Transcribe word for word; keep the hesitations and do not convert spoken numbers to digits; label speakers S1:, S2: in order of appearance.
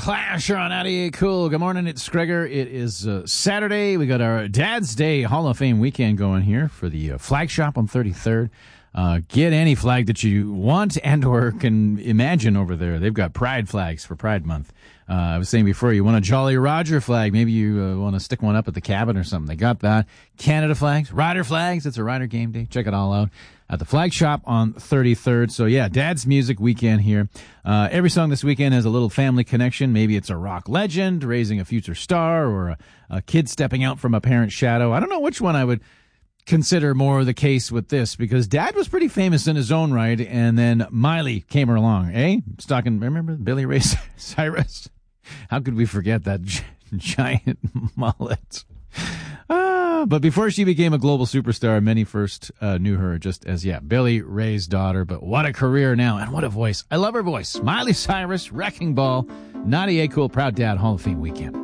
S1: Clash on ninety-eight Cool. Good morning, it's Gregor. It is uh, Saturday. We got our Dad's Day Hall of Fame weekend going here for the uh, flag shop on thirty-third. Uh, get any flag that you want and or can imagine over there. They've got pride flags for Pride Month. Uh, I was saying before, you want a Jolly Roger flag. Maybe you uh, want to stick one up at the cabin or something. They got that. Canada flags, Rider flags. It's a Rider game day. Check it all out at the flag shop on thirty-third. So, yeah, Dad's Music Weekend here. Uh, every song this weekend has a little family connection. Maybe it's a rock legend raising a future star or a, a kid stepping out from a parent's shadow. I don't know which one I would consider more the case with this, because Dad was pretty famous in his own right, and then Miley came along, eh? Stalking, remember Billy Ray Cyrus? How could we forget that gi- giant mullet? Ah, but before she became a global superstar, many first uh, knew her just as, yeah, Billy Ray's daughter. But what a career now, and what a voice. I love her voice. Miley Cyrus, Wrecking Ball, ninety-eight Cool, Proud Dad Hall of Fame weekend.